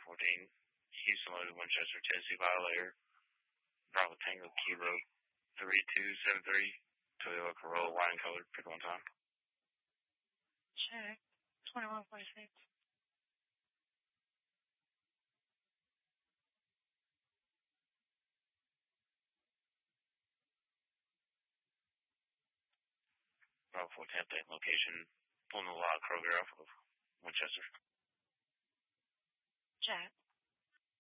14, Houston Loaded, Winchester, Tennessee Violator, Bravo Tango, Kilo 3273, Toyota Corolla, wine colored, pick one time. Check. 2146. Bravo 4 Tampa, location, pulling the lot Kroger off of Winchester. Check.